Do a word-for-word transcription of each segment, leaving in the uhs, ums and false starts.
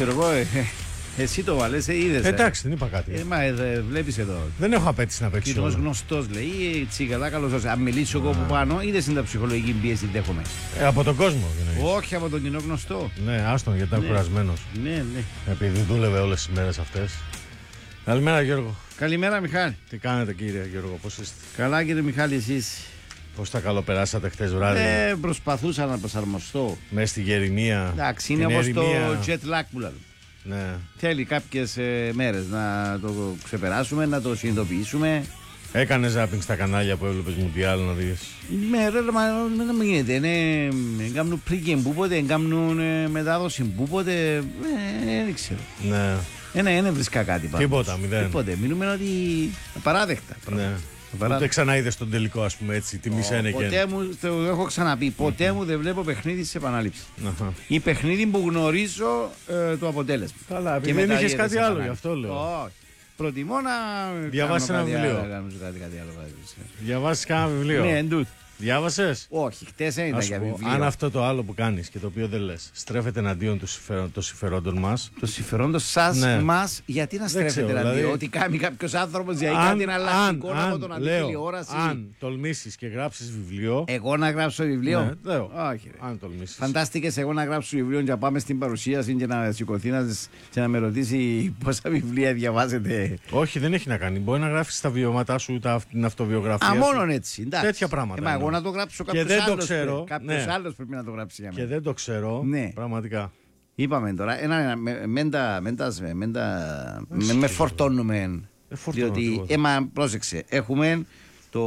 ξέρω εγώ. Ε, εσύ το βάλες, ε, είδες. Εντάξει, δεν είπα κάτι. Ε, μα ε, βλέπεις εδώ. Δεν έχω απέτηση να παίξω. Κοινός γνωστός λέει, τσιγαλά καλώς. Αν μιλήσω εγώ από πάνω, είδες την ψυχολογική πίεση δέχομαι. Ε, από τον κόσμο, εννοείς. Όχι από τον κοινό γνωστό. Ναι, άστον γιατί ήταν Ναι. κουρασμένος. Ναι, ναι. Επειδή δούλευε όλες τις μέρες αυτές. Καλημέρα, Γιώργο. Καλημέρα, Μιχάλη. Τι κάνετε, κύριε Γιώργο, πώς είστε? Καλά, κύριε Μιχάλη, εσείς? Πώς τα καλοπεράσατε χτες βράδυ? Ε, προσπαθούσα να προσαρμοστώ. Μέσα στη γερημία. Εντάξει, είναι την όπως το ερημία. jet lag που λέμε. Ναι. Θέλει κάποιες ε, μέρες να το ξεπεράσουμε, να το συνειδητοποιήσουμε. Έκανες ζάπινγκ στα κανάλια που έβλεπες Μουντιάλ να δεις? Ναι, ρε, μα δεν μου γίνεται. Ναι, κάνουν πρίκεν που πότε, κάνουν ε, μετάδοση που πότε. Ε, δεν ξέρω. Ναι. Ε, ναι, δεν βρίσκα κάτι πάνω. Τίποτα, μηδέν. Τίποτε. Μιλούμε ότι απαράδεκτα. Ναι. Απαράδεκτα. Ούτε ξανά είδες τον τελικό, ας πούμε έτσι, τη μισένε και. Ποτέ μου, το έχω ξαναπεί, ποτέ μου δεν βλέπω παιχνίδι σε επανάληψη. Αχα. Ή παιχνίδι που γνωρίζω ε, το αποτέλεσμα. Καλά, επειδή Και δεν μετά είχες γίνεται κάτι σε άλλο, επανάληψη. γι' αυτό λέω. Όχι. Προτιμώ να. Διαβάσεις κάνω ένα κάτι βιβλίο. άλλο, να κάνω κάτι, κάτι άλλο, κάτι άλλο. Διαβάσεις κάνα βιβλίο? Ναι, εν τούτο. Διάβασες? Όχι, χτες δεν ήταν Ας για σου πω, βιβλίο. αν αυτό το άλλο που κάνεις και το οποίο δεν λες στρέφεται εναντίον του συμφερό- των συμφερόντων μας. Το συμφερόντο σα, Ναι. μας, γιατί να στρέφεται ξέρω, εναντίον. δηλαδή- Ότι κάνει κάποιο άνθρωπο για Αν, κάτι να αλλάξει αν, εικόνα από αν, τον αντί λέω, τηλεόραση. αν τολμήσεις και γράψεις βιβλίο. Εγώ να γράψω βιβλίο. Ναι, λέω. Όχι. Ρε. Αν τολμήσεις. Φαντάστηκες εγώ να γράψω βιβλίο και να πάμε στην παρουσίαση και να σηκωθεί να, και να με ρωτήσει πόσα βιβλία διαβάζετε. Όχι, δεν έχει να κάνει. Μπορεί να γράφεις τα βιώματά σου, τα, την αυτοβιογραφία. Α, σου. μόνον έτσι. Εντάξει. Τέτοια πράγματα Ε, μα εγώ εννοώ. να το γράψω Και κάποιο δεν το άλλο. ξέρω. Κάποιο Ναι. άλλο πρέπει να το γράψει για Και μένα. δεν το ξέρω. Ναι. Πραγματικά. Είπαμε τώρα, ένα, ένα, με- μεν τα- μεν τα- μεν τα- με- με φορτώνουμε. Ε, φορτώνω Διότι, τίποτα. έμα, πρόσεξε, έχουμε το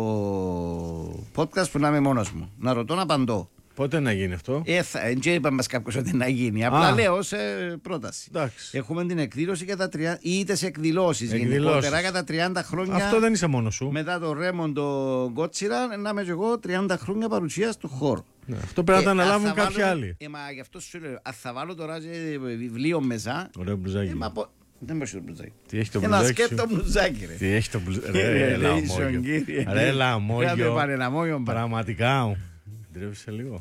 podcast που να είμαι μόνος μου. Να ρωτώ, να απαντώ. Πότε να γίνει αυτό? Ε, θα, δεν είπα μας κάποιος ότι να γίνει. Απλά Α. λέω σε πρόταση. Εντάξει. Έχουμε την εκδήλωση για τα τριάντα ή τις εκδηλώσεις Εκδηλώσεις. γενικότερα για τα τριάντα χρόνια. Αυτό δεν είσαι μόνος σου. Μετά το Ρέμοντο Γκότσιρα, να είμαι και εγώ τριάντα χρόνια παρουσία στο χώρο. Ναι, αυτό πρέπει να το Ε, αναλάβουν αν θα κάποιοι βάλω- άλλοι. Ε, μα γι' αυτό σου λέω, αν θα βάλω τώρα και βιβλίο μέσα. Ωραίο μπλουζάκι. Ε, μα πω- δεν μου το μπλουζάκι. Τι έχει το Ένα μπλουζάκι σου? σκέτο μπλουζάκι, ρε. Τι έχει το μπλουζάκι. Κύριε Ρε Λέισον, λαμόγιο. κύριε. Ρε λαμόγιο. Κράτε πανεναμόγιο, μπα. Πραγματικά μου. Ντρέβεσαι λίγο.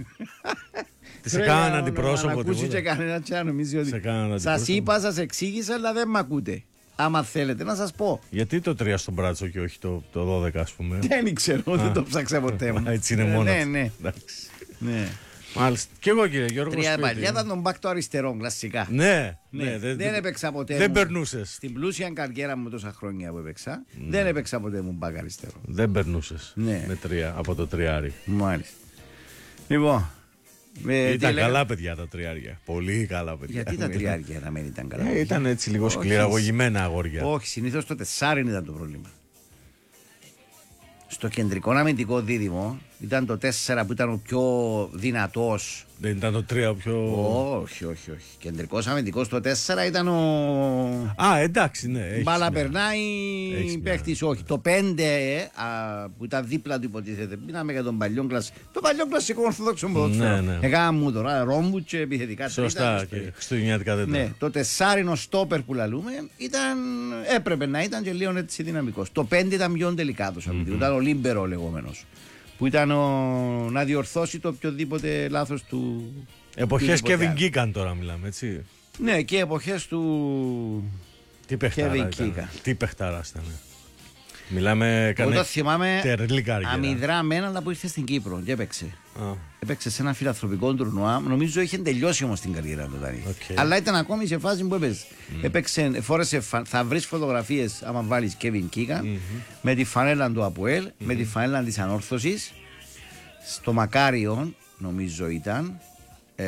Τι σε Ρε, κάνανε να- αντιπρόσωπο Να ακούσει και τίποτα? κανένα και να νομίζει ότι Σε κάνανε σας αντιπρόσωπο. είπα, σας εξήγησα, αλλά δεν με ακούτε. Άμα θέλετε να σας πω. Γιατί το τρία στον μπράτσο και όχι το, το δώδεκα, ας πούμε? Δεν ξέρω, δεν το ψάξα ποτέ μου. Α, έτσι είναι Ε, μόνο. Ναι, του. ναι. Εντάξει. ναι. Μάλιστα. Και εγώ, κύριε Γιώργο. Τρία σπίτι. παλιά ήταν τον μπακ το αριστερό, κλασικά. Ναι, Ναι, ναι. δεν έπαιξα ποτέ Δεν μου. περνούσε. Στην πλούσια καριέρα μου τόσα χρόνια που έπαιξα, δεν έπαιξα ποτέ μου μπακ αριστερό. Δεν περνούσε. Ναι. Με τρία από το τριάρι. Μάλιστα. Λοιπόν. ε, τι Ήταν έλεγα- καλά παιδιά τα τριάρια. Πολύ καλά παιδιά. Γιατί τα τριάρια να μην ήταν καλά. Ε, ήταν έτσι λίγο Όχι. σκληραγωγημένα αγόρια. Όχι, συνήθως το τεσσάρι ήταν το πρόβλημα. Στο κεντρικό αμυντικό δίδυμο ήταν το τέσσερα που ήταν ο πιο δυνατός. Δεν ήταν το τρία πιο. Όχι, όχι, όχι. Κεντρικός αμυντικός το τέσσερα ήταν ο. Α, εντάξει, ναι. έχεις Μπάλα μια- περνάει Έχεις μια- παίχτης, όχι. Το πέντε ε, α, που ήταν δίπλα του υποτίθεται. Μείναμε για τον παλιό κλασικό. Το παλιό κλασικό ορθόδοξο ποδόσφαιρο. ναι. Έκανα μου τώρα ρόμπου και επιθετικά Σωστά. τρίτα, Και χριστουγεννιάτικα δεν ναι, ήταν. το τεσσάρινο στόπερ που λαλούμε ήταν, έπρεπε να ήταν και λίγο έτσι δυναμικός. Το πέντε ήταν πιο τελικάτος αμυντικός, ήταν ο Λίμπερο λεγόμενος. Που ήταν ο, να διορθώσει το οποιοδήποτε λάθος του. Εποχές του οτιδήποτε Kevin άλλο. Keegan τώρα μιλάμε, έτσι. Ναι, και εποχές του. Τι παιχτάρα Kevin ήταν. Keegan. Τι παιχτάρα ήταν. Μιλάμε Εγώ κανένα. το θυμάμαι τερλή καριέρα. αμυδρά μένα, αλλά που ήρθε στην Κύπρο και έπαιξε. Α, Έπαιξε σε ένα φιλανθρωπικό τουρνουά. Νομίζω είχε τελειώσει όμως την καριέρα του. Δηλαδή. Οκ. Αλλά ήταν ακόμη σε φάση που έπαιζε. Έπαιξε, φόρεσε, φα- θα βρει φωτογραφίες άμα βάλεις Kevin Keegan με τη φανέλα του Αποέλ, με τη φανέλα της Ανόρθωσης. Στο Μακάριον, νομίζω ήταν. Ε,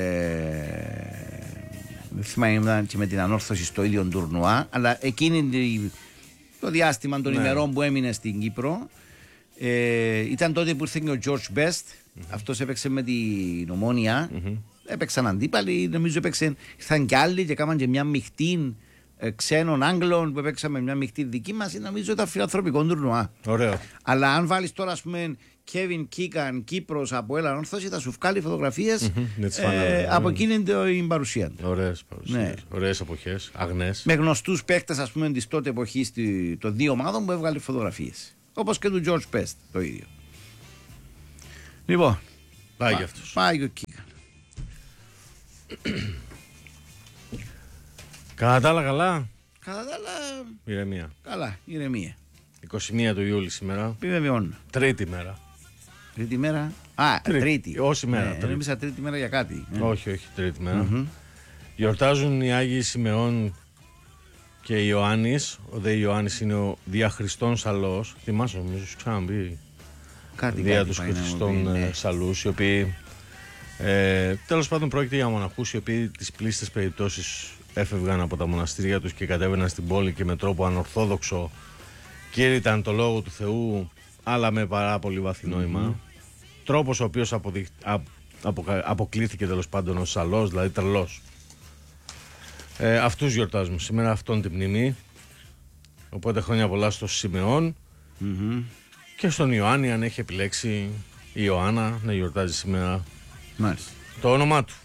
δεν θυμάμαι, ήταν και με την Ανόρθωση στο ίδιο τουρνουά. Αλλά εκείνη τη- το διάστημα των Ναι. ημερών που έμεινε στην Κύπρο. Ε, ήταν τότε που ήρθε και ο George Best. Αυτός έπαιξε με την Ομόνια. Έπαιξαν αντίπαλοι, νομίζω έπαιξαν, ήρθαν και άλλοι και έκαναν και μια μειχτή ε, ξένων Άγγλων που έπαιξαμε μια μειχτή δική μας. Νομίζω ήταν φιλανθρωπικό τουρνουά. ωραίο. Αλλά αν βάλεις τώρα, ας πούμε, Kevin Keegan, Κύπρος από Έλλα Όρθωση, θα σου βγάλει φωτογραφίες με τις ε, φανέλες, από ναι. εκείνη την παρουσία του. Ωραίες παρουσίες. Ναι. Ωραίες εποχές. Αγνές. Με γνωστούς παίκτες, ας πούμε, της τότε εποχής τη- των δύο ομάδων που έβγαλε φωτογραφίες. Όπως και του George Best το ίδιο. Λοιπόν, Πάει πά- για αυτούς. πάει και ο Keegan. Κατά τα άλλα καλά. Κατά τα άλλα. Ηρεμία. Καλά, ηρεμία. είκοσι μία του Ιούλη σήμερα. Επιβεβαιώνω. Τρίτη μέρα. Τρίτη μέρα. Α, Τρίτη. τρίτη. Όση μέρα, Ναι, τρίτη. νόμιζα τρίτη μέρα για κάτι. Ε. Όχι, όχι, τρίτη μέρα. Μμμ. Γιορτάζουν οι Άγιοι Σιμεών και Ιωάννης. Ο δε Ιωάννης είναι ο δια Χριστών Σαλός. Θυμάσαι, νομίζω, σου ξαναμπεί. Κάτι, Δια κάτι τους πάει να μου Χριστών πει, ναι. ε, Σαλούς, οι οποίοι ε, τέλος πάντων πρόκειται για μοναχούς οι οποίοι τις πλήστες περιπτώσεις έφευγαν από τα μοναστήρια τους και κατέβαιναν στην πόλη και με τρόπο ανορθόδοξο κήρυταν το λόγο του Θεού, αλλά με πάρα πολύ βαθύ νόημα. Mm-hmm. Τρόπος ο οποίος αποδειχ... α... απο... αποκλήθηκε τέλος πάντων ως σαλός, δηλαδή τρελός. Ε, αυτούς γιορτάζουμε σήμερα, αυτόν την μνημή. Οπότε χρόνια πολλά στο Σιμεών Mm-hmm. και στον Ιωάννη, αν έχει επιλέξει η Ιωάννα να γιορτάζει σήμερα Μάλιστα. το όνομά του.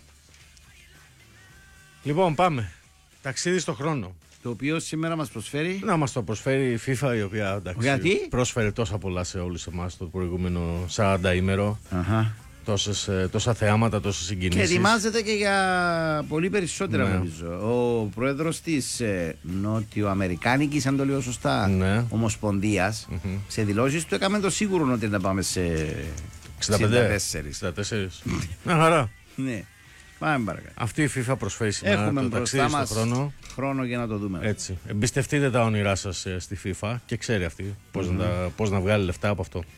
Λοιπόν, πάμε. Ταξίδι στο χρόνο. Το οποίο σήμερα μας προσφέρει. Να μας το προσφέρει η FIFA, η οποία εντάξει, Γιατί? πρόσφερε τόσα πολλά σε όλους εμάς το προηγούμενο σαράντα ημέρο. Αχα. Τόσες, ε, τόσα θεάματα, τόσες Και συγκινήσεις. ετοιμάζεται και για πολύ περισσότερα, Ναι. νομίζω. Ο πρόεδρος της ε, Νότιο-Αμερικάνικης, αν το λέω σωστά, Ναι. Ομοσπονδίας, Μμμ. σε δηλώσεις του έκαμε το σίγουρο ότι να πάμε σε εξήντα πέντε. εξήντα τέσσερα. εξήντα τέσσερα. Μια χαρά. Ναι. Πάμε παρακάτω. Αυτή η FIFA προσφέρει σήμερα Έχουμε το μπροστά ταξίδι μας στο χρόνο. χρόνο για να το δούμε. Έτσι. Εμπιστευτείτε τα όνειρά σας ε, στη FIFA και ξέρει αυτή πώς, να, τα- πώς να βγάλει λεφτά από αυτό.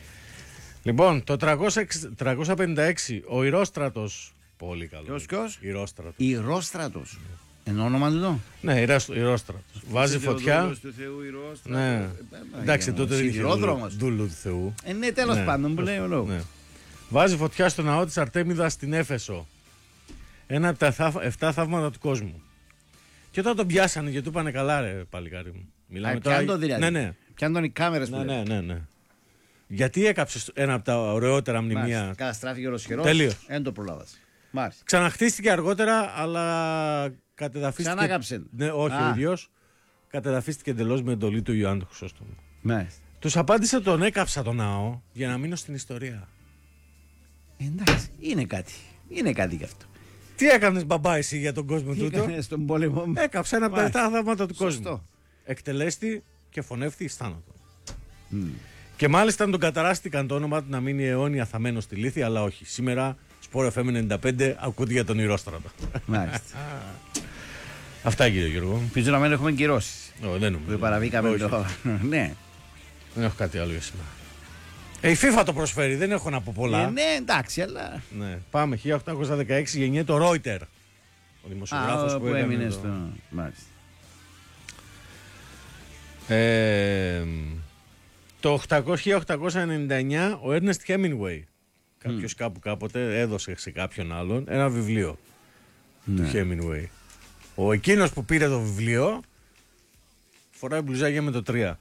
Λοιπόν, το τριακόσια εξήντα τριακόσια πενήντα έξι, ο Ηρόστρατος. Πολύ καλό. Ποιος, ποιος? Ηρόστρατος. Ηρόστρατος. Εν όνομα του το. Ναι, Ηρόστ- Ηρόστρατος. Βάζει φωτιά. Του Θεού, Ηρόστρατος. Ναι. Ε, Εντάξει, ε, τότε δεν είχε σιδηρόδρομος. δούλου δούλου του Θεού. Ε, ναι, τέλος Ναι. πάντων που λέει ο λόγος. Ναι. Βάζει φωτιά στο ναό της Αρτέμιδας στην Έφεσο. Ένα από τα θαύ- εφτά θαύματα του κόσμου. Και όταν τον πιάσανε και του είπανε καλά, ρε παλικάρι μου. Μιλάμε Α, πιάνει το δηλαδή. Ναι, ναι. Πιάνει τον οι κάμερες που Ναι, λέει. ναι, ναι, ναι. Γιατί έκαψε ένα από τα ωραιότερα μνημεία. Μάλιστα. Καταστράφηκε ολοσχερός. Τελείως. Εν το προλάβασε. Μάλιστα. Ξαναχτίστηκε αργότερα, αλλά κατεδαφίστηκε. Ξανάκαψε. Ναι, όχι Α. ο ίδιος. Κατεδαφίστηκε εντελώς με εντολή του Ιωάννου του Χρυσόστομου. Μάλιστα. Τους απάντησε τον έκαψα τον ναό για να μείνω στην ιστορία. Εντάξει, είναι κάτι. Είναι κάτι γι' αυτό. Τι έκανες μπαμπά εσύ για τον κόσμο Τι τούτο? έκανε στον πόλεμο. Έκαψε ένα από τα Μάλιστα. εφτά θαύματα του κόσμου. Σωστό. Εκτελέστη και φωνεύτη εις θάνατο. Και μάλιστα τον καταράστηκαν το όνομα του να μείνει αιώνια θαμμένο στη λύθη, αλλά όχι. Σήμερα, Sport εφ εμ ενενήντα πέντε, ακούτε για τον Ηρόστρατο. Μάλιστα. Αυτά, κύριε Γιώργο. Ελπίζω να μην έχουμε κυρώσει. Ω, δεν νομίζω. Που παραβήκαμε Όχι. το. Ναι. Δεν έχω κάτι άλλο για σήμερα. Ε, η FIFA το προσφέρει, δεν έχω να πω πολλά. Ε, ναι, εντάξει, αλλά. Ναι. Πάμε, χίλια οκτακόσια δεκαέξι γεννιέται ο Ρόιτερ. Ο δημοσιογράφος Α, που, που έκανε έμεινε το- στο. Μάλιστα. Ε, το χίλια οκτακόσια ενενήντα εννιά ο Έρνεστ Χέμινγκουεϊ. Κάποιος κάπου κάποτε έδωσε σε κάποιον άλλον ένα βιβλίο του Χέμινγκουεϊ. Ο εκείνος που πήρε το βιβλίο φοράει μπλουζάκια με το τρία.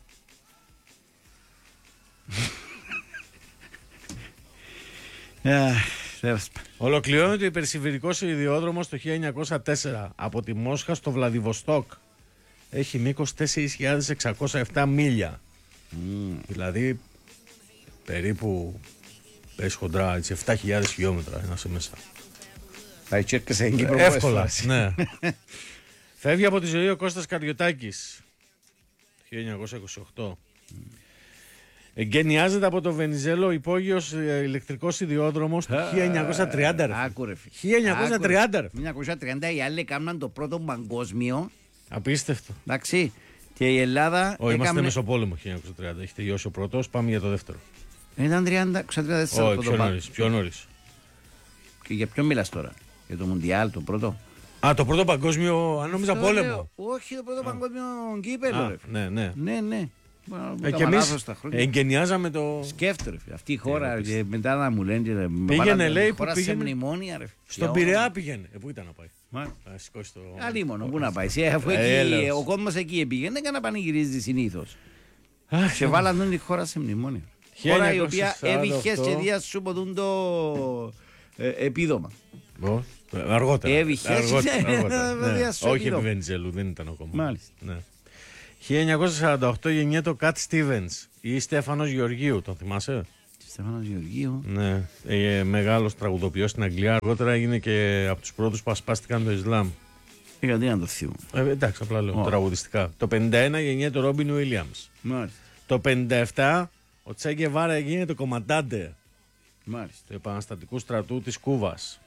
Αχ, τέλος πάντων. Ολοκληρώνεται ο υπερσιβηρικός ιδιόδρομος το χίλια εννιακόσια τέσσερα από τη Μόσχα στο Βλαδιβοστόκ. Έχει μήκος τέσσερις χιλιάδες εξακόσια επτά μίλια. Δηλαδή περίπου πες χοντρά έτσι, επτά χιλιάδες χιλιόμετρα να είσαι μέσα. Θα τσέρκασε εκεί Εύκολα, ναι. Φεύγει από τη ζωή ο Κώστας Καριωτάκης το χίλια εννιακόσια είκοσι οκτώ. Εγκαινιάζεται από το Βενιζέλο υπόγειος ε, ηλεκτρικός ιδιόδρομος το χίλια εννιακόσια τριάντα. ρε. Άκου ρε φίλε. χίλια εννιακόσια τριάντα. ρε. χίλια εννιακόσια τριάντα οι άλλοι έκαναν το πρώτο παγκόσμιο. Απίστευτο. Εντάξει. Και η Ελλάδα. Όχι, είμαστε έκαμνε- Μεσοπόλεμο χίλια εννιακόσια τριάντα. Έχει τελειώσει ο πρώτος, πάμε για το δεύτερο. Ήταν τριάντα, τριάντα τέσσερα Όχι, το πιο πα- νωρίς, πιο νωρίς. Και για ποιον μιλάς τώρα? Για το Μουντιάλ, το πρώτο. Α, το πρώτο παγκόσμιο, αν νόμιζα Το πόλεμο. λέω, όχι, το πρώτο παγκόσμιο κύπελο. Α, ρε φίλε. ναι, ναι. Ναι, ναι. Μπορεί να Ε, έκανα και εμείς λάθος τα χρόνια. εγκαινιάζαμε το... Σκέφτε, ρε φίλε. Αυτή η χώρα και μετά να μου λένε. ρε, με Πήγαινε, πάνε- λέει, που χώρα σε πήγαινε. μνημόνια, ρε. Στον Για Πειραιά όνομα. πήγαινε. Ε, πού ήταν να πάει. Μα. Α, σηκώσει το... Άλλη μόνο, πού να πάει. Σε, αφού Ε, εκεί, έλεος. ο κόσμος εκεί πήγαινε και να πανηγυρίζει συνήθως. Αχ, Και βάλαν τον τη χώρα σε μνημόνιο. Χώρα η οποία χίλια εννιακόσια έβηχε σαράντα οκτώ. και δια σου ποτούν το ε, επίδομα. Ω, ε, Αργότερα. Έβηχε, Αργότερα, ναι, αργότερα, ναι, ναι. ναι, στο Όχι επίδομα. επί Βενιζέλου, δεν ήταν ακόμα. Μάλιστα. Ναι. χίλια εννιακόσια σαράντα οκτώ γεννιέται ο Κατ Στίβενς ή Στέφανος Γεωργίου, τον θυμάσαι? Στέφανος Γεωργίου. Ναι, ε, μεγάλος τραγουδοποιός στην Αγγλία. Αργότερα έγινε και από τους πρώτους που ασπάστηκαν το Ισλάμ. Γιατί να το θύμω. Ε, εντάξει, απλά λέω Oh. τραγουδιστικά. Το πενήντα ένα γεννιέται ο Ρόμπιν Ουίλιαμς. Μάλιστα. Το πενήντα επτά ο Τσε Γκεβάρα γίνεται κομμαντάντε Μάλιστα. του επαναστατικού στρατού της Κούβας.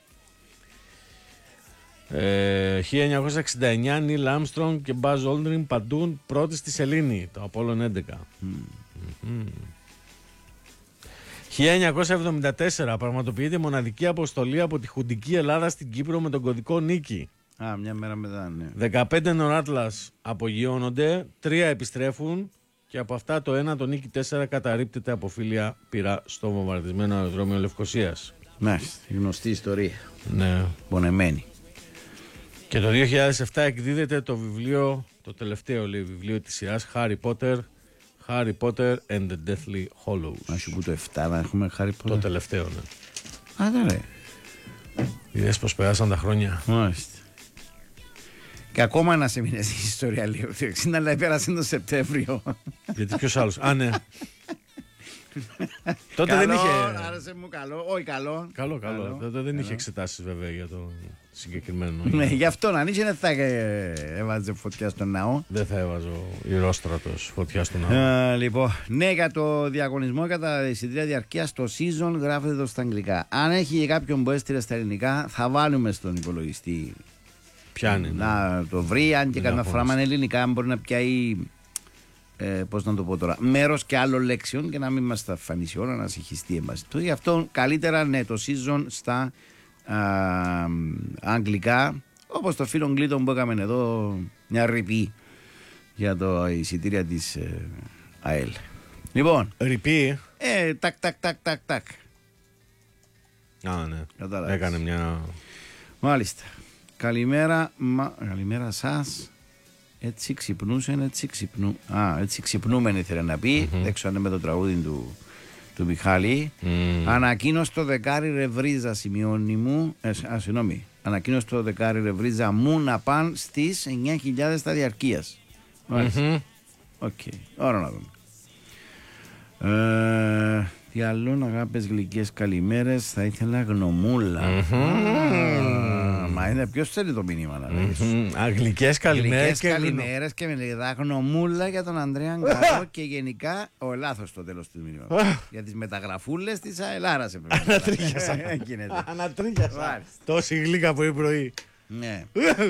Ε, χίλια εννιακόσια εξήντα εννιά Νίλ Άρμστρονγκ και Μπάζ Όλντριν παντούν πρώτοι στη σελήνη, το Απόλλων έντεκα. Mm. Mm-hmm. χίλια εννιακόσια εβδομήντα τέσσερα πραγματοποιείται μοναδική αποστολή από τη Χουντική Ελλάδα στην Κύπρο με τον κωδικό Νίκη. Α, μια μέρα μετά, ναι. δεκαπέντε Νοράτλας απογειώνονται, τρία επιστρέφουν και από αυτά το ένα, το Νίκη τέσσερα, καταρρίπτεται από φύλλια πυρά στο βομβαρδισμένο αεροδρόμιο Λευκωσίας. Μάλιστα, γνωστή ιστορία. Ναι. Πονεμένη. Και το δύο χιλιάδες επτά εκδίδεται το βιβλίο, το τελευταίο λέει, βιβλίο της σειράς Harry Potter, Harry Potter and the Deathly Hallows. Να σου πω το επτά να έχουμε Harry Potter. Το τελευταίο, ναι. Α, δεν λέει. Είδες πως περάσαν τα χρόνια. Μάλιστα. Και ακόμα να σε μείνει η ιστορία λίγο. Το εξήντα αλλά πέρασε τον Σεπτέμβριο. Γιατί ποιος άλλος. Α, ναι. Τότε καλό, δεν είχε. άρεσε μου καλό. Όχι καλό. Καλό, καλό. καλό. Τότε δεν καλό. είχε εξετάσεις βέβαια για το συγκεκριμένο. Ναι, γι' αυτό να ανοίξει δεν θα έβαζε φωτιά στον ναό. Δεν θα έβαζω ηρόστρατος φωτιά στον ναό. Α, λοιπόν, ναι, για το διαγωνισμό κατά τα εισιτήρια διαρκείας το season γράφεται το στα αγγλικά. Αν έχει κάποιον που έστειλε στα ελληνικά, θα βάλουμε στον υπολογιστή. Πιάνει. Να ναι. το βρει, αν και κανένα φορά με ελληνικά μπορεί να πιάει. Ε, πώς να το πω τώρα, μέρος και άλλων λέξεων και να μην μας τα φανίσει όλα, να συγχυστεί εμάς. Γι' αυτό καλύτερα ναι, το season στα α, αγγλικά, όπως το φίλο Γκλίτον που έκαμε εδώ μια ρηπή για το εισιτήρια της ε, ΑΕΛ. Λοιπόν, ρηπή. Ε, τάκ, τάκ, τάκ, τάκ, τάκ. Α, ναι. Κατάλαβες. Έκανε μια. Μάλιστα. Καλημέρα, μα... καλημέρα σας. Έτσι ξυπνούσε, έτσι ξυπνού. Α, έτσι ξυπνούμενη ήθελε να πει. Mm-hmm. Δεν ξέρω αν είναι με το τραγούδι του, του Μιχάλη. Mm. Ανακοίνωσε το δεκάρι ρεβρίζα, σημειώνει μου. Ε, α, συγγνώμη. Ανακοίνωσε το δεκάρι ρεβρίζα μου να πάνε στις εννιά χιλιάδες στα διαρκείας. Μάλιστα. Οκ. Okay. Ώρα να δούμε. Ε, τι άλλο, αγάπες γλυκές καλημέρες. Θα ήθελα γνωμούλα. Mm-hmm. Μα είναι ποιος θέλει το μήνυμα να λέγεις. Αγγλικές καλημέρες και καλημέρες και με λέγεται γνωμούλα για τον Ανδρέα Γκάρο και γενικά ο λάθος στο τέλος του μήνυμα. Για τις μεταγραφούλες της αελάρας. Ανατρίχιασα. Ανατρίχιασα. Τόση γλύκα πρωί πρωί. Ναι.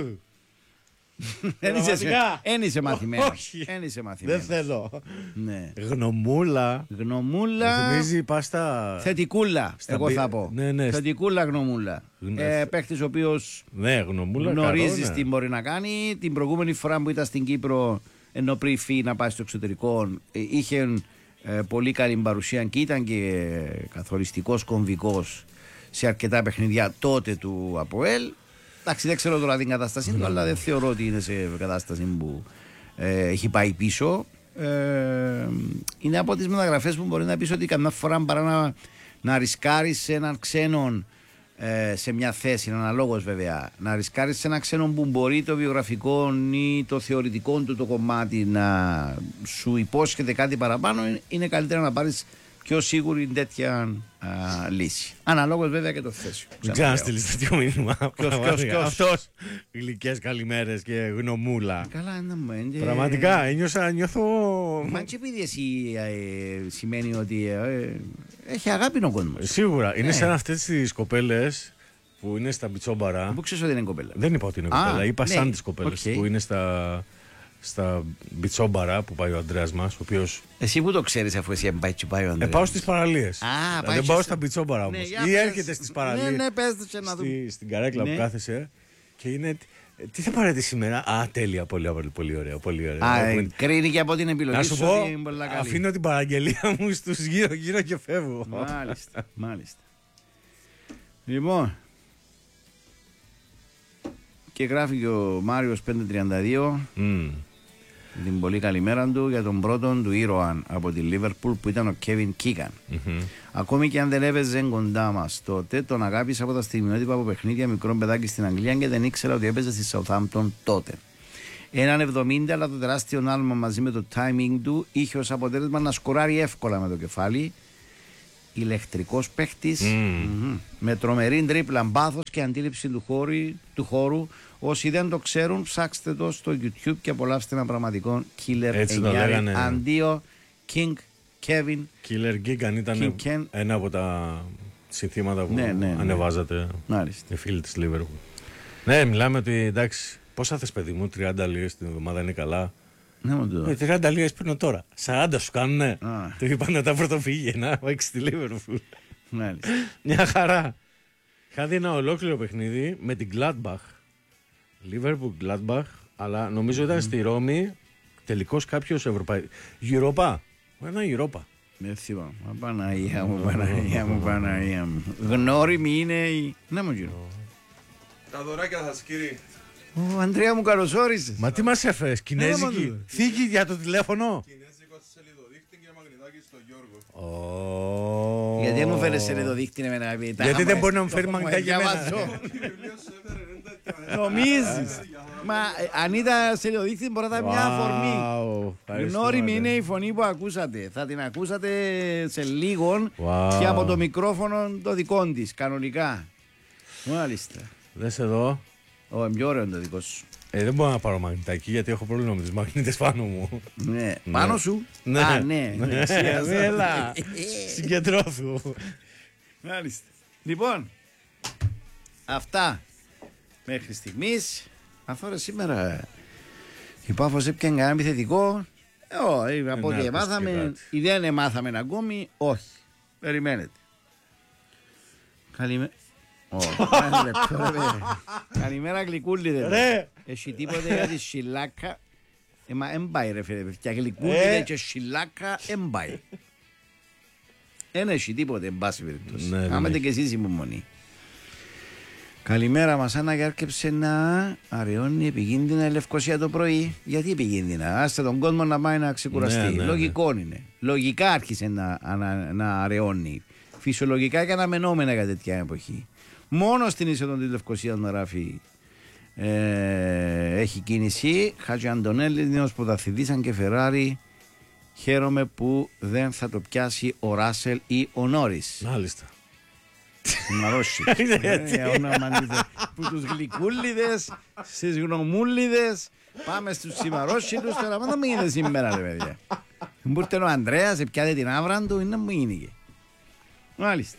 Εν είσαι μαθημένος. Δεν θέλω. Ναι. Γνωμούλα. Γνωμούλα. Θυμίζει πάστα. Θετικούλα. Εγώ θα πω. Ναι, ναι. Θετικούλα γνωμούλα. Ε, παίχτης ο οποίος ναι, γνωμούλα, γνωρίζει καρό, ναι. τι μπορεί να κάνει. Την προηγούμενη φορά που ήταν στην Κύπρο, ενώ πριν φύγει να πάει στο εξωτερικό, είχε ε, πολύ καλή παρουσία και ήταν και καθοριστικός κομβικός σε αρκετά παιχνιδιά τότε του ΑΠΟΕΛ. Εντάξει, δεν ξέρω τώρα την κατάστασή του, αλλά δεν θεωρώ ότι είναι σε κατάσταση που ε, έχει πάει πίσω. Ε, είναι από τις μεταγραφές που μπορεί να πεις ότι καμιά φορά παρά να, να ρισκάρεις σε έναν ξένον ε, σε μια θέση, αναλόγως βέβαια, να ρισκάρεις σε έναν ξένον που μπορεί το βιογραφικό ή το θεωρητικό του το κομμάτι να σου υπόσχεται κάτι παραπάνω, είναι καλύτερα να πάρεις πιο σίγουρη τέτοια α, λύση. Αναλόγως βέβαια και το θέσιο. Ξανά στείλεις τέτοιο μήνυμα. Ποιος, ποιος, ποιος. Αυτός. Γλυκές καλημέρες και γνωμούλα. Καλά, είναι μεν. Πραγματικά, ένιωσα, νιώθω. Μα και επειδή εσύ ε, σημαίνει ότι ε, έχει αγάπη ο κόσμος. Σίγουρα. Είναι ε. σαν αυτές τις κοπέλες που είναι στα μπιτσόμπαρα. Πού ξέρεις ότι είναι κοπέλα. Δεν είπα ότι είναι κοπέλα. Α, είπα ναι. σαν τις κοπέλες Okay. που είναι στα. Στα μπιτσόμπαρα που πάει ο Ανδρέας μας, ο οποίος. Εσύ που το ξέρεις αφού εσύ πάει και πάει ο Ανδρέας. Ε, πάω στις παραλίες. Α, δεν πάω στις... στα μπιτσόμπαρα όμως. Ναι, ή έρχεται στις παραλίες. Ναι, ναι, πες το και να δούμε. Στη, στην καρέκλα ναι. που κάθεσαι και είναι. Τι θα πάρετε σήμερα. Α, τέλεια. Πολύ, πολύ ωραία. Πολύ ωραία. Α, ε, κρίνει και από την επιλογή να σου πω, σου. αφήνω την παραγγελία μου στους γύρω-γύρω και φεύγω. Μάλιστα, μάλιστα. Λοιπόν. Και γράφει και ο Μάριος πεντακόσια τριάντα δύο. Mm. Την πολύ καλημέρα του για τον πρώτον του ήρωα από τη Λίβερπουλ που ήταν ο Κέβιν Κίγαν. Mm-hmm. Ακόμη και αν δεν έπαιζε κοντά μας τότε, τον αγάπησα από τα στιγμιότυπα από παιχνίδια μικρό παιδάκι στην Αγγλία και δεν ήξερα ότι έπαιζε στη Southampton τότε. Έναν εβδομήντα, αλλά το τεράστιο άλμα μαζί με το timing του είχε ως αποτέλεσμα να σκοράρει εύκολα με το κεφάλι ηλεκτρικός παίχτης, Mm. mm-hmm. με τρομερή τρίπλα, μπάθος και αντίληψη του, χώρου, του χώρου. Όσοι δεν το ξέρουν, ψάξτε το στο YouTube και απολαύστε ένα πραγματικό killer εννιά. Αντίο King Kevin. Killer Gigan ήταν King ένα από τα συνθήματα που ναι, ναι, ναι. ανεβάζατε οι φίλοι της Liverpool. Ναι, μιλάμε ότι εντάξει, πόσα θες παιδί μου, τριάντα λίρες την εβδομάδα είναι καλά. Ναι, μου ε, τριάντα λίρες παίρνω τώρα. σαράντα σου κάνουνε. Του είπανε τα πρωτοφύγαινα, έξι στη Liverpool. Μια χαρά. Είχα δει ένα ολόκληρο παιχνίδι με την Gladbach. Liverpool Gladbach, αλλά νομίζω ήταν mm. στη Ρώμη τελικώς κάποιος Ευρωπαϊκός. Europa. Ένα Europa. Δεν θυμάμαι. Παναγία μου, Παναγία μου, Παναγία μου. Γνώριμη είναι η. Να μου γύρω. Τα δωράκια θα σας κύριε. Ω, Ανδρέα μου, καλώς όρισες. Μα τι μας έφερες, κινέζικη θήκη για το τηλέφωνο. Κινέζικο σελίδοδείχτη και μαγνητάκι στο Γιώργο. Oh. Γιατί δεν μου φέρεις σελίδοδείχτη εμένα να πει. Γιατί δεν μπορεί να μου φέρει μαγνητάκι εμένα. Νομίζεις. Μα αν ήταν σελίδοδείχτη μπορεί να ήταν μια αφορμή. Γνώριμη είναι η φωνή που ακούσατε. Θα την ακούσατε σε λίγο και από το μικρόφωνο το δικό της, κανονικά. Μάλιστα. Δες εδώ. Ω, πιο ωραίο είναι το δικό σου. Ε, δεν μπορώ να πάρω μαγνητάκι γιατί έχω πρόβλημα με τις μαγνήτες πάνω μου. Ναι. Πάνω σου. Ναι. Α, ναι. Έλα. Συγκεντρώθου. Μάλιστα. Λοιπόν, αυτά μέχρι στιγμής. Αθώρα σήμερα η Πάφος έπιανε κανένα επιθετικό. Όχι, από ό,τι μάθαμε, ή δεν μάθαμε ακόμη, όχι. Περιμένετε. Καλημέρα. Καλημέρα γλυκούλιδε. Έχει τίποτε για τη σιλάκα. Μα έμπαει ρε φίλε. Και γλυκούλιδε και σιλάκα έμπαει. Δεν έχει τίποτε εν πάση περιπτώσει. Άμετε και εσείς υπομονή. Καλημέρα μας, Άννα, και άρκεψε να αραιώνει επικίνδυνα η Λευκοσία το πρωί. Γιατί επικίνδυνα, άστε τον κόσμο να πάει να ξεκουραστεί. Ναι, ναι, Λογικό ναι. είναι. Λογικά άρχισε να, να, να αραιώνει. Φυσιολογικά και αναμενόμενα για τέτοια εποχή. Μόνο στην είσοδο της Λευκοσίας να γράφει ε, έχει κίνηση. Χατζη Αντωνέλης, νέος πρωταθλητής και Φεράρι. Χαίρομαι που δεν θα το πιάσει ο Ράσελ ή ο Νόρις. Μάλιστα. Μαρόσι. Που τους γλυκούλιδες, στις γνωμούλιδες, πάμε στους σημαρόσιτους. Τώρα μα θα μου γίνεται σήμερα ρε παιδιά. Μπορείτε ο Ανδρέας, πιάτε την άβρα του, είναι μου γίνηκε. Μάλιστα.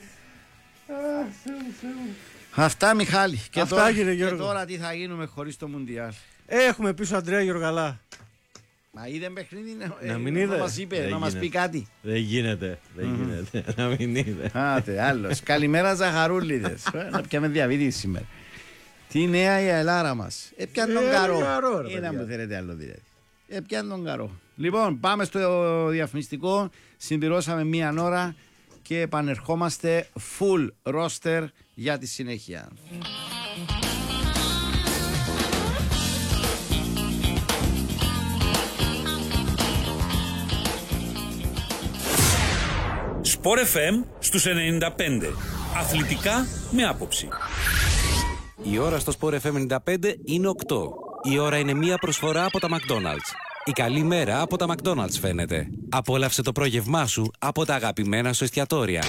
Αυτά Μιχάλη. Και, Αυτά, τώρα, κύριε και Γιώργο. τώρα τι θα γίνουμε χωρίς το Μουντιάλ. Έχουμε πίσω Αντρέα Γιωργαλά. Μα είδε παιχνίδι να ε, μην είδε. Να μας είπε, δεν να μας πει κάτι. Δεν γίνεται, δεν mm. γίνεται, να μην είδε. Άτε, άλλος. Καλημέρα Ζαχαρούλιδες. Να πιάμε διαβίδη σήμερα. Τι νέα η Ελλάδα μας. Έπιαν τον καρό. Ή να μου θέλετε άλλο δηλαδή. Έπιαν τον καρό. Λοιπόν, πάμε στο διαφημιστικό. Συμπληρώσαμε μία ώρα και επανερχόμαστε full roster για τη συνέχεια. Sport εφ εμ στους ενενήντα πέντε. Αθλητικά με άποψη. Η ώρα στο Sport εφ εμ ενενήντα πέντε είναι οκτώ. Η ώρα είναι μία προσφορά από τα McDonald's. Η καλή μέρα από τα McDonald's φαίνεται. Απόλαυσε το πρόγευμά σου από τα αγαπημένα σου εστιατόρια.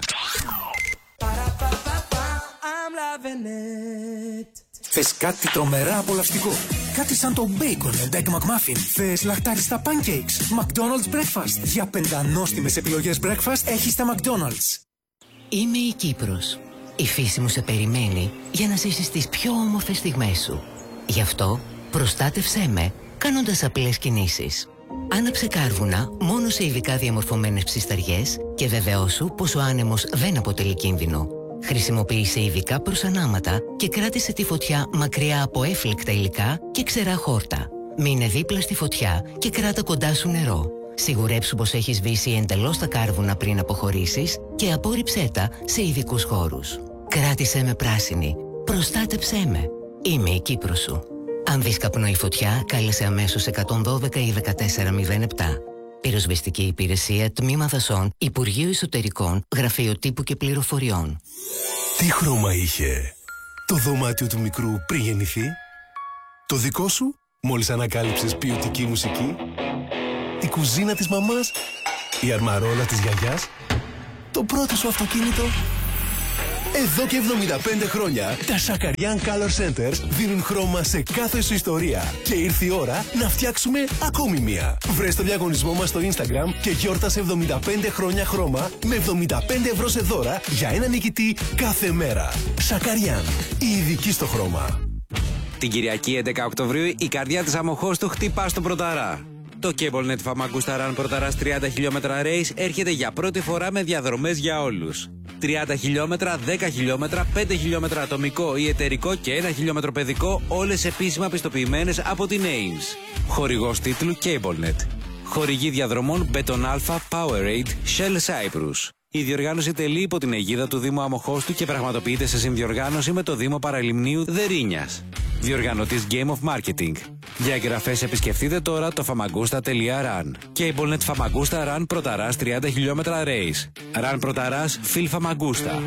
Θες κάτι τρομερά απολαυστικό? Κάτι σαν το Bacon and Egg McMuffin? Θες λαχτάριστα pancakes? McDonald's Breakfast. Για πεντανόστιμες επιλογές breakfast έχεις τα McDonald's. Είμαι η Κύπρος. Η φύση μου σε περιμένει για να ζήσεις τις πιο όμορφες στιγμές σου. Γι' αυτό προστάτευσέ με κάνοντας απλές κινήσεις. Άναψε κάρβουνα μόνο σε ειδικά διαμορφωμένες ψισταριές και βεβαιώσου πως ο άνεμος δεν αποτελεί κίνδυνο. Χρησιμοποίησε ειδικά προσανάματα και κράτησε τη φωτιά μακριά από έφλεκτα υλικά και ξερά χόρτα. Μείνε δίπλα στη φωτιά και κράτα κοντά σου νερό. Σιγουρέψου πως έχεις σβήσει εντελώς τα κάρβουνα πριν αποχωρήσεις και απόρριψέ τα σε ειδικούς χώρους. Κράτησέ με πράσινη. Προστάτεψέ με. Είμαι η Κύπρος σου. Αν δεις καπνό ή φωτιά, κάλεσε αμέσως εκατόν δώδεκα ή δεκατέσσερα μηδέν επτά. Πυροσβεστική Υπηρεσία, Τμήμα Δασών, Υπουργείο Εσωτερικών, Γραφείο Τύπου και Πληροφοριών. Τι χρώμα είχε το δωμάτιο του μικρού πριν γεννηθεί? Το δικό σου, μόλις ανακάλυψες ποιοτική μουσική? Η κουζίνα της μαμάς? Η αρμαρόλα της γιαγιάς? το πρώτο σου αυτοκίνητο? Εδώ και εβδομήντα πέντε χρόνια, τα Σακαριάν Color Centers δίνουν χρώμα σε κάθε σου ιστορία. Και ήρθε η ώρα να φτιάξουμε ακόμη μία. Βρες το διαγωνισμό μας στο Instagram και γιόρτασε εβδομήντα πέντε χρόνια χρώμα με εβδομήντα πέντε ευρώ σε δώρα για ένα νικητή κάθε μέρα. Σακαριάν, η ειδική στο χρώμα. Την Κυριακή έντεκα Οκτωβρίου η καρδιά της Αμοχώστου χτυπά στον Πρωταρά. Το CableNet Famagusta Run Πρωταράς τριάντα χιλιόμετρα race έρχεται για πρώτη φορά με διαδρομές για όλους. τριάντα χιλιόμετρα, δέκα χιλιόμετρα, πέντε χιλιόμετρα ατομικό ή εταιρικό και ένα χιλιόμετρο παιδικό, όλες επίσημα πιστοποιημένες από την Ames. Χορηγός τίτλου CableNet. Χορηγή διαδρομών Beton Alpha, Powerade, Shell Cyprus. Η διοργάνωση τελεί υπό την αιγίδα του Δήμου Αμοχώστου και πραγματοποιείται σε συνδιοργάνωση με το Δήμο Παραλιμνίου Δερίνιας. Διοργανωτής Game of Marketing. Για εγγραφές επισκεφτείτε τώρα το famagusta τελεία run. CableNet Famagusta Run Πρωταράς τριάντα χιλιόμετρα race. Run Πρωταράς Phil Famagusta.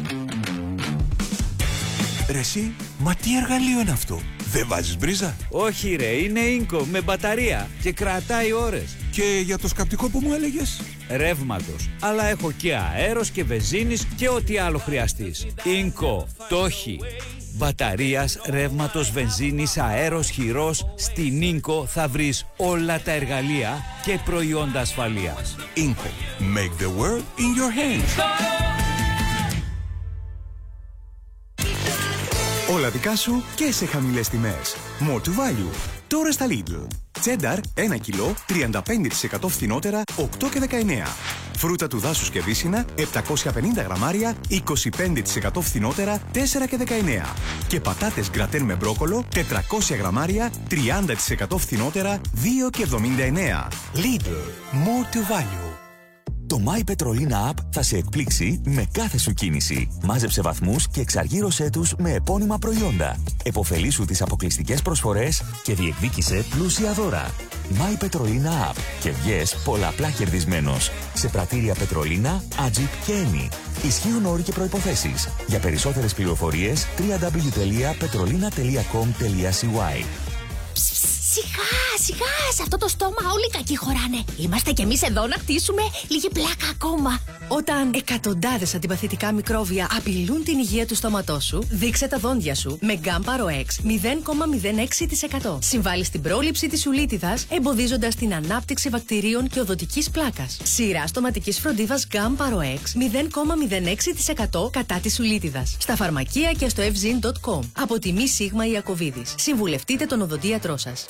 Ρε εσύ, μα τι εργαλείο είναι αυτό? Δεν βάζεις μπρίζα? Όχι ρε, είναι Ίνκο με μπαταρία και κρατάει ώρες. Και για το σκαπτικό που μου έλεγες? Ρεύματος, αλλά έχω και αέρος και βενζίνης και ό,τι άλλο χρειαστείς. Ίνκο, το έχει. Μπαταρίας, ρεύματος, βενζίνης, αέρος, χειρός. Στην Ίνκο θα βρεις όλα τα εργαλεία και προϊόντα ασφαλείας. Ίνκο, make the world in your hands. Όλα δικά σου και σε χαμηλές τιμές. More to value. Τώρα στα Lidl. Τσένταρ ένα κιλό, τριάντα πέντε τοις εκατό φθηνότερα, οκτώ και δεκαεννέα. Φρούτα του δάσους και βύσσινα, επτακόσια πενήντα γραμμάρια, είκοσι πέντε τοις εκατό φθηνότερα, τέσσερα και δεκαεννέα. Και πατάτες γκρατέν με μπρόκολο, τετρακόσια γραμμάρια, τριάντα τοις εκατό φθηνότερα, δύο και εβδομήντα εννέα. Lidl. More to value. Το My Petrolina App θα σε εκπλήξει με κάθε σου κίνηση. Μάζεψε βαθμούς και εξαργύρωσέ τους με επώνυμα προϊόντα. Εποφελήσου τις αποκλειστικές προσφορές και διεκδίκησε πλούσια δώρα. My Petrolina App και βγες πολλαπλά κερδισμένος. Σε πρατήρια Petrolina, Agip και Eni. Ισχύουν όροι και προϋποθέσεις. Για περισσότερες πληροφορίες double-u double-u double-u τελεία petrolina τελεία com τελεία c y. Σιγά, σιγά, σε αυτό το στόμα όλοι κακοί χωράνε. Είμαστε κι εμείς εδώ να χτίσουμε λίγη πλάκα ακόμα. Όταν εκατοντάδες αντιπαθητικά μικρόβια απειλούν την υγεία του στόματός σου, δείξε τα δόντια σου με Γκάμπαρο X μηδέν κόμμα μηδέν έξι τοις εκατό. Συμβάλλει στην πρόληψη της ουλίτιδας, εμποδίζοντας την ανάπτυξη βακτηρίων και οδοντικής πλάκας. Σειρά στοματικής φροντίδας Γκάμπαρο X μηδέν κόμμα μηδέν έξι τοις εκατό κατά της ουλίτιδας. Στα φαρμακεία και στο ευζίν τελεία κομ. Από τη Μη Σίγμα Ιακωβίδης. Συμβουλευτείτε τον οδοντίατρό σας.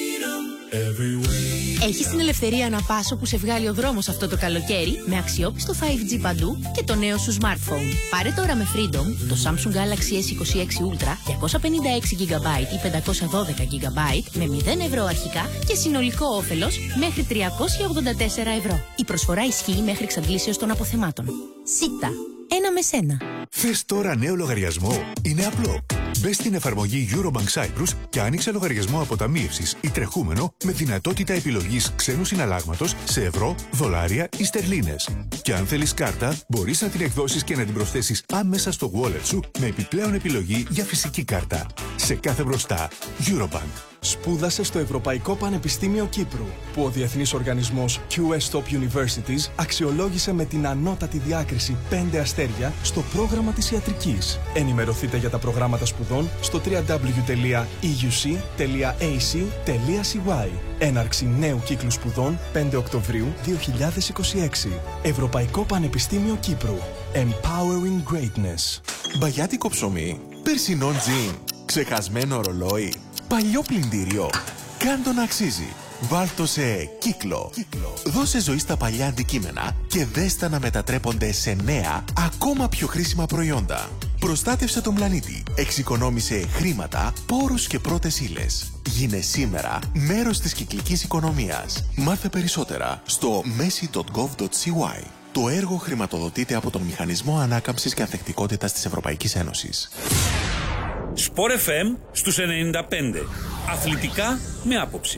Έχεις την ελευθερία να πας όπου σε βγάλει ο δρόμος αυτό το καλοκαίρι με αξιόπιστο φάιβ τζι παντού και το νέο σου smartphone. Πάρε τώρα με Freedom το Samsung Galaxy ες είκοσι έξι Ultra διακόσια πενήντα έξι τζι μπι ή πεντακόσια δώδεκα τζι μπι με μηδέν ευρώ αρχικά και συνολικό όφελος μέχρι τριακόσια ογδόντα τέσσερα ευρώ. Η προσφορά ισχύει μέχρι εξαντλήσεως των αποθεμάτων. Σίτα. Ένα με σένα. Θες τώρα νέο λογαριασμό? Είναι απλό. Μπες στην εφαρμογή Eurobank Cyprus και άνοιξε λογαριασμό αποταμίευσης ή τρεχούμενο με δυνατότητα επιλογής ξένου συναλλάγματος σε ευρώ, δολάρια ή στερλίνες. Και αν θέλεις κάρτα, μπορείς να την εκδώσεις και να την προσθέσεις άμεσα στο wallet σου με επιπλέον επιλογή για φυσική κάρτα. Σε κάθε μπροστά, Eurobank. Σπούδασε στο Ευρωπαϊκό Πανεπιστήμιο Κύπρου, που ο διεθνής οργανισμός κιου ες Top Universities αξιολόγησε με την ανώτατη διάκριση πέντε αστέρια στο πρόγραμμα της ιατρικής. Ενημερωθείτε για τα προγράμματα σπουδών στο double-u double-u double-u τελεία ι γιου σι τελεία έι σι τελεία σι γουάι. Έναρξη νέου κύκλου σπουδών πέντε Οκτωβρίου δύο χιλιάδες είκοσι έξι. Ευρωπαϊκό Πανεπιστήμιο Κύπρου. Empowering Greatness. Μπαγιάτικο ψωμί, περσινό τζιν, ξεχασμένο ρολόι, παλιό πλυντήριο. Κάν το να αξίζει. Βάλ' το σε κύκλο. κύκλο. Δώσε ζωή στα παλιά αντικείμενα και δες τα να μετατρέπονται σε νέα, ακόμα πιο χρήσιμα προϊόντα. Προστάτευσε τον πλανήτη. Εξοικονόμησε χρήματα, πόρους και πρώτες ύλες. Γίνε σήμερα μέρος της κυκλικής οικονομίας. Μάθε περισσότερα στο μέση τελεία γκοβ τελεία σι γουάι. Το έργο χρηματοδοτείται από τον Μηχανισμό Ανάκαμψης και Ανθεκτικότητας της Ευρωπαϊκής Ένωσης. Σπορ εφ εμ στους ενενήντα πέντε. Αθλητικά με άποψη.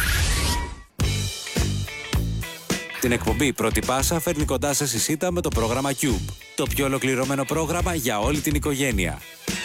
Την εκπομπή Πρώτη Πάσα φέρνει κοντά σας η ΣΥΤΑ με το πρόγραμμα Cube. Το πιο ολοκληρωμένο πρόγραμμα για όλη την οικογένεια.